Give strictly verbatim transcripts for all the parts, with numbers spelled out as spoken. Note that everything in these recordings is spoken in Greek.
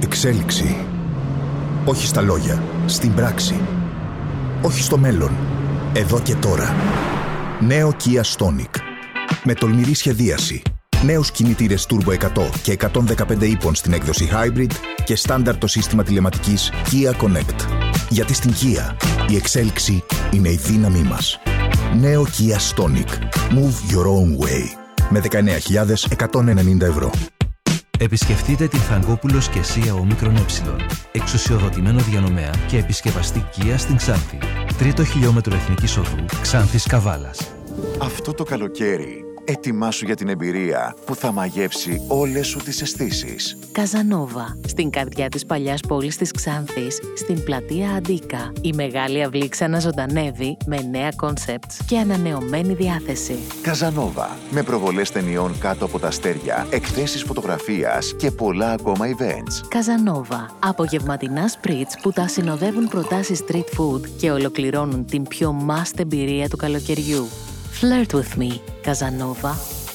Εξέλιξη. Όχι στα λόγια, στην πράξη. Όχι στο μέλλον, εδώ και τώρα. Νέο Kia Stonic. Με τολμηρή σχεδίαση. Νέους κινητήρες Turbo εκατό και εκατόν δεκαπέντε ύπων στην έκδοση Hybrid και στάνταρ το σύστημα τηλεματικής Kia Connect. Γιατί στην Kia η εξέλιξη είναι η δύναμή μας. Νέο Kia Stonic. Move your own way. Με δεκαεννέα χιλιάδες εκατόν ενενήντα ευρώ. Επισκεφτείτε την Θαγκόπουλος και Σία Ομίκρον Ε. Εξουσιοδοτημένο διανομέα και επισκευαστή Kia στην Ξάνθη. Τρίτο χιλιόμετρο Εθνικής Οδού Ξάνθης Καβάλας. Αυτό το καλοκαίρι, ετοιμάσου για την εμπειρία που θα μαγεύσει όλες σου τις αισθήσεις. Καζανόβα, στην καρδιά της παλιάς πόλης της Ξάνθης, στην πλατεία Αντίκα. Η μεγάλη αυλή ξαναζωντανεύει με νέα κόνσεπτς και ανανεωμένη διάθεση. Καζανόβα, με προβολές ταινιών κάτω από τα αστέρια, εκθέσεις φωτογραφίας και πολλά ακόμα events. Καζανόβα, απογευματινά σπριτς που τα συνοδεύουν προτάσεις street food και ολοκληρώνουν την πιο must εμπειρία του καλοκαιριού. Flirt with me, Casanova.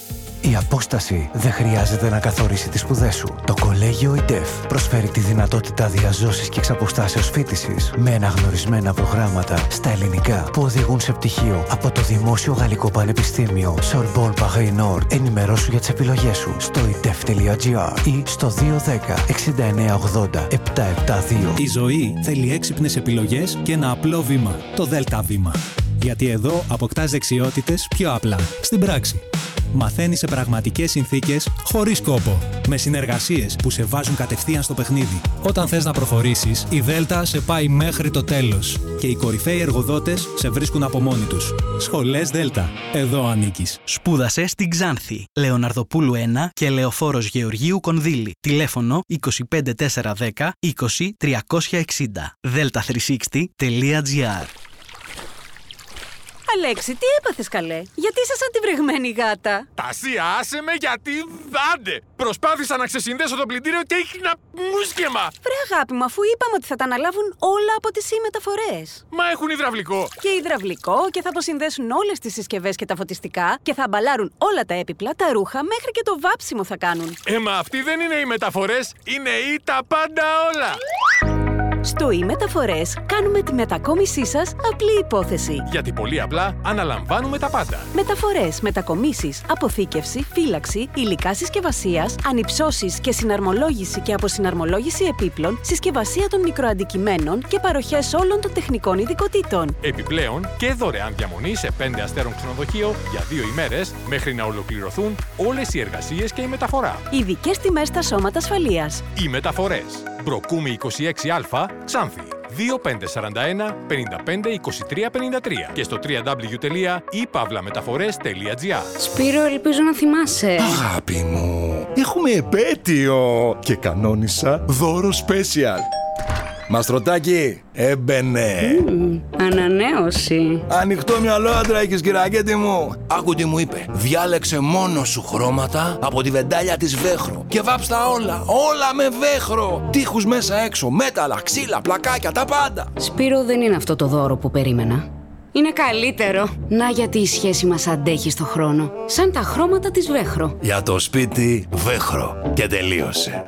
Η απόσταση δεν χρειάζεται να καθορίσει τις σπουδές σου. Το Κολέγιο ΙΤΕΦ προσφέρει τη δυνατότητα διαζώσης και εξαποστάσεως φοιτησης με αναγνωρισμένα προγράμματα στα ελληνικά που οδηγούν σε πτυχίο από το Δημόσιο Γαλλικό Πανεπιστήμιο Sorbonne Paris Nord. Ενημερώσου για τις επιλογές σου στο ιτεφ τελεία τζι άρ ή στο δύο δέκα εξήντα εννέα ογδόντα επτακόσια εβδομήντα δύο. Η ζωή θέλει έξυπνες επιλογές και ένα απλό βήμα. Το Δέλτα βήμα. Γιατί εδώ αποκτάς δεξιότητες πιο απλά, στην πράξη. Μαθαίνεις σε πραγματικές συνθήκες, χωρίς κόπο. Με συνεργασίες που σε βάζουν κατευθείαν στο παιχνίδι. Όταν θες να προχωρήσεις, η Δέλτα σε πάει μέχρι το τέλος. Και οι κορυφαίοι εργοδότες σε βρίσκουν από μόνοι τους. Σχολές Δέλτα. Εδώ ανήκεις. Σπούδασε στην Ξάνθη. Λεωναρδοπούλου ένα και Λεωφόρος Γεωργίου Κονδύλη. Τηλέφωνο είκοσι πέντε τετρακόσια δέκα είκοσι τριακόσια εξήντα. δέλτα τριακόσια εξήντα τελεία τζι άρ. Αλέξη, τι έπαθες καλέ? Γιατί είσαι σαν τη βρεγμένη γάτα? Τασία, άσε με γιατί δάντε! Προσπάθησα να ξεσυνδέσω το πλυντήριο και έχει ένα μουσκεμα! Βρε αγάπη μου, αφού είπαμε ότι θα τα αναλάβουν όλα από τις e-μεταφορές. Μα έχουν υδραυλικό! Και υδραυλικό και θα αποσυνδέσουν όλες τις συσκευές και τα φωτιστικά και θα αμπαλάρουν όλα τα έπιπλα, τα ρούχα, μέχρι και το βάψιμο θα κάνουν. Ε, μα αυτοί δεν είναι οι μεταφορές, είναι οι τα πάντα όλα! Στο e-μεταφορές κάνουμε τη μετακόμισή σας απλή υπόθεση. Γιατί πολύ απλά αναλαμβάνουμε τα πάντα. Μεταφορές, μετακομίσεις, αποθήκευση, φύλαξη, υλικά συσκευασίας, ανυψώσεις και συναρμολόγηση και αποσυναρμολόγηση επίπλων, συσκευασία των μικροαντικειμένων και παροχές όλων των τεχνικών ειδικοτήτων. Επιπλέον και δωρεάν διαμονή σε πέντε αστέρων ξενοδοχείο για δύο ημέρες μέχρι να ολοκληρωθούν όλες οι εργασίες και η μεταφορά. Ειδικές τιμές στα σώματα ασφαλείας. Οι μεταφορές. Μπροκούμη είκοσι έξι Α, Ξάνθη. δύο πέντε τέσσερα ένα πέντε πέντε είκοσι τρία πενήντα τρία και στο double-u double-u double-u τελεία i pavlametafores τελεία gr. Σπύρο, ελπίζω να θυμάσαι. Αγάπη μου, έχουμε επέτειο και κανόνισα δώρο special. Μαστρωτάκι, έμπαινε. Mm, ανανέωση. Ανοιχτό μυαλό άντρα έχεις, κυρακέτη μου. Άκου τι μου είπε. Διάλεξε μόνο σου χρώματα από τη βεντάλια της Βέχρο και βάψτα όλα, όλα με Βέχρο. Τείχους μέσα έξω, μέταλλα, ξύλα, πλακάκια, τα πάντα. Σπύρο, δεν είναι αυτό το δώρο που περίμενα. Είναι καλύτερο. Να γιατί η σχέση μας αντέχει στο χρόνο. Σαν τα χρώματα της Βέχρο. Για το σπίτι Βέχρο. Και τελείωσε.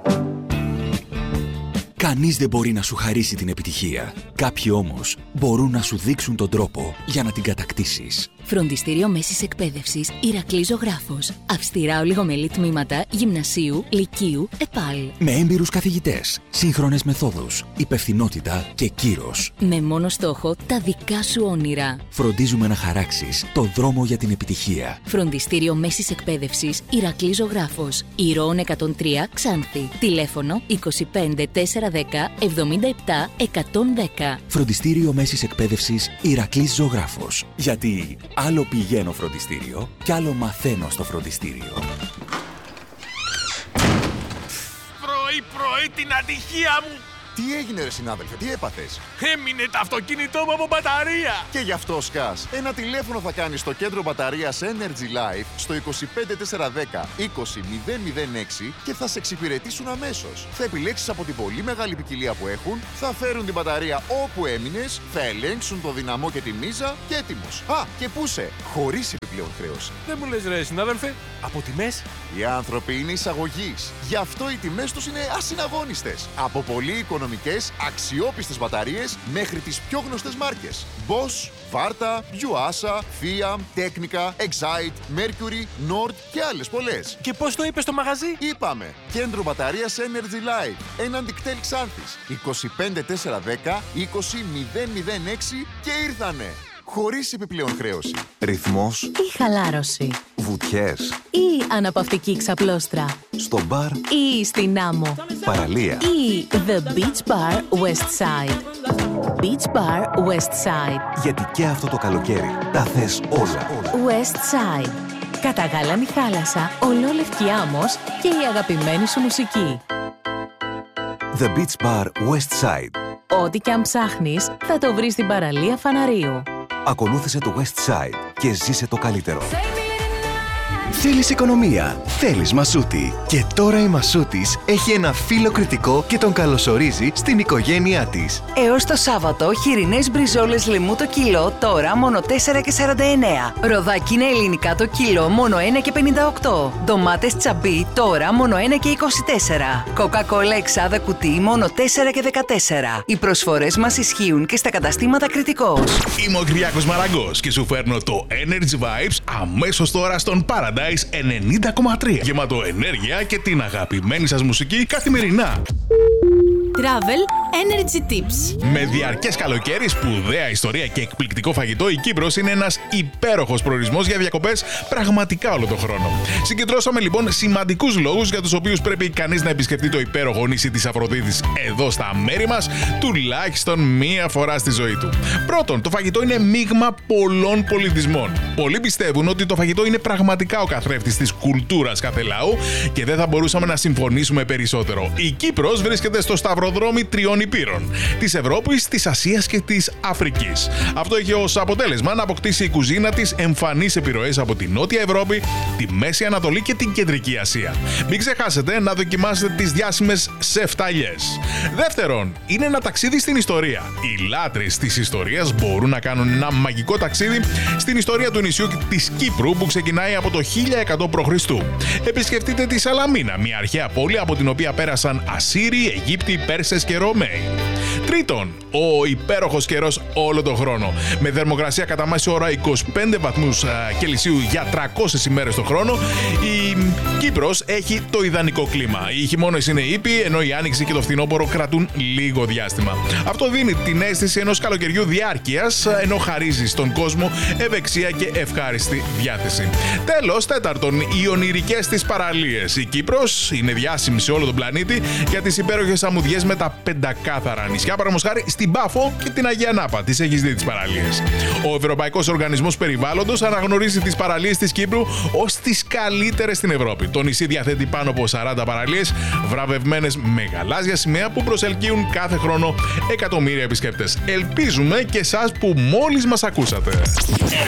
Κανείς δεν μπορεί να σου χαρίσει την επιτυχία. Κάποιοι όμως μπορούν να σου δείξουν τον τρόπο για να την κατακτήσεις. Φροντιστήριο Μέσης Εκπαίδευσης Ηρακλής Ζωγράφος. Αυστηρά ολιγομελή τμήματα γυμνασίου, λυκείου, ΕΠΑΛ. Με έμπειρους καθηγητές, σύγχρονες μεθόδους, υπευθυνότητα και κύρος. Με μόνο στόχο τα δικά σου όνειρα. Φροντίζουμε να χαράξεις το δρόμο για την επιτυχία. Φροντιστήριο Μέσης Εκπαίδευσης Ηρακλής Ζωγράφος. Ηρώων εκατόν τρία Ξάνθη. Τηλέφωνο είκοσι πέντε τετρακόσια δέκα εβδομήντα επτά εκατόν δέκα. Φροντιστήριο Μέσης Εκπαίδευσης Ηρακλής Ζωγράφος. Γιατί άλλο πηγαίνω φροντιστήριο κι άλλο μαθαίνω στο φροντιστήριο. Πρωί πρωί την ατυχία μου! Τι έγινε ρε συνάδελφε, τι έπαθες? Έμεινε το αυτοκίνητό μου από μπαταρία! Και γι' αυτό σκάς. Ένα τηλέφωνο θα κάνεις στο κέντρο μπαταρίας Energy Life στο είκοσι πέντε τετρακόσια δέκα είκοσι μηδέν μηδέν έξι και θα σε εξυπηρετήσουν αμέσως. Θα επιλέξεις από την πολύ μεγάλη ποικιλία που έχουν, θα φέρουν την μπαταρία όπου έμεινες, θα ελέγξουν το δυναμό και τη μίζα και έτοιμος. Α, και πού σε, χωρίς επιπλέον χρέωση. Δεν μου λες ρε συνάδελφε, από τιμές? Οι άνθρωποι είναι εισαγωγής. Γι' αυτό οι τιμές τους είναι ασυναγώνιστες. Από πολύ οικονομικές, αξιόπιστες μπαταρίες μέχρι τις πιο γνωστές μάρκες. Bosch, Varta, Yuasa, Fiat, Technica, Excite, Mercury, Nord και άλλες πολλές. Και πώς το είπες στο μαγαζί? Είπαμε, κέντρο μπαταρίας Energy Life, έναν δικτέλ Ξάνθης, είκοσι πέντε τετρακόσια δέκα είκοσι μηδέν μηδέν έξι και ήρθανε. Χωρίς επιπλέον χρέωση. Ρυθμός ή χαλάρωση. Βουτιές Ή αναπαυτική ξαπλώστρα. στο μπαρ Ή στην άμμο. παραλία. Ή The Beach Bar West Side. Beach Bar West Side. Γιατί και αυτό το καλοκαίρι τα θες όλα. West Side. Καταγάλανη θάλασσα, ολόλευκη άμμος και η αγαπημένη σου μουσική. The Beach Bar West Side. Ό,τι κι αν ψάχνεις, θα το βρεις στην παραλία Φαναρίου. Ακολούθησε το West Side και ζήσε το καλύτερο. Θέλεις οικονομία, θέλεις Μασούτη. Και τώρα η Μασούτης έχει ένα φίλο κριτικό και τον καλωσορίζει στην οικογένειά της. Έως το Σάββατο, χοιρινές μπριζόλες λαιμού το κιλό, τώρα μόνο τέσσερα και σαράντα εννέα. Ροδάκινα ελληνικά το κιλό, μόνο ένα και πενήντα οκτώ. Ντομάτες τσαμπί, τώρα μόνο ένα και είκοσι τέσσερα. Κοκακόλα εξάδα κουτί, μόνο τέσσερα και δεκατέσσερα. Οι προσφορές μας ισχύουν και στα καταστήματα Κρητικός. Είμαι ο Κυριάκος Μαραγκός και σου φέρνω το Energy Vibes αμέσως τώρα στον Paradise ενενήντα κόμμα τρία. Γεμάτο ενέργεια και την αγαπημένη σας μουσική καθημερινά. Travel Energy Tips. Με διαρκές καλοκαίρι, σπουδαία ιστορία και εκπληκτικό φαγητό, η Κύπρος είναι ένας υπέροχος προορισμός για διακοπές πραγματικά όλο τον χρόνο. Συγκεντρώσαμε λοιπόν σημαντικούς λόγους για τους οποίους πρέπει κανείς να επισκεφτεί το υπέροχο νησί της Αφροδίτης εδώ στα μέρη μας τουλάχιστον μία φορά στη ζωή του. Πρώτον, το φαγητό είναι μείγμα πολλών πολιτισμών. Πολλοί πιστεύουν ότι το φαγητό είναι πραγματικά ο καθρέφτης της κουλτούρας κάθε λαού και δεν θα μπορούσαμε να συμφωνήσουμε περισσότερο. Η Κύπρος βρίσκεται στο σταυροδρόμι τριών υπήρων, της Ευρώπης, της Ασίας και της Αφρικής. Αυτό έχει ως αποτέλεσμα να αποκτήσει η κουζίνα της εμφανείς επιρροές από τη Νότια Ευρώπη, τη Μέση Ανατολή και την Κεντρική Ασία. Μην ξεχάσετε να δοκιμάσετε τις διάσημες σεφταλιές. Δεύτερον, είναι ένα ταξίδι στην ιστορία. Οι λάτρεις της ιστορίας μπορούν να κάνουν ένα μαγικό ταξίδι στην ιστορία του νησιού της Κύπρου που ξεκινάει από το χίλια εκατό προ Χριστού. Επισκεφτείτε τη Σαλαμίνα, μια αρχαία πόλη από την οποία πέρασαν Ασσύριοι, Αιγύπτιοι, Πέρσες και Ρωμαίοι. Τρίτον, ο υπέροχος καιρός όλο τον χρόνο. Με θερμοκρασία κατά μέση ώρα είκοσι πέντε βαθμούς Κελσίου για τριακόσιες ημέρες τον χρόνο, η Κύπρος έχει το ιδανικό κλίμα. Οι χειμώνες είναι ήπιοι, ενώ η άνοιξη και το φθινόπωρο κρατούν λίγο διάστημα. Αυτό δίνει την αίσθηση ενός καλοκαιριού διάρκειας, ενώ χαρίζει στον κόσμο ευεξία και ευχάριστη διάθεση. Τέλος, τέταρτον, οι ονειρικές της παραλίες. Η Κύπρος είναι διάσημη σε όλο τον πλανήτη για τις υπέροχες αμμουδιές με τα πεντακάθαρα νησιά. Παραδείγματος χάρη στην Πάφο και την Αγία Νάπα. Τις έχεις δει τις παραλίες. Ο Ευρωπαϊκός Οργανισμός Περιβάλλοντος αναγνωρίζει τις παραλίες της Κύπρου ως τις καλύτερες στην Ευρώπη. Το νησί διαθέτει πάνω από σαράντα παραλίες βραβευμένες με γαλάζια σημαία που προσελκύουν κάθε χρόνο εκατομμύρια επισκέπτες. Ελπίζουμε και εσάς που μόλις μας ακούσατε.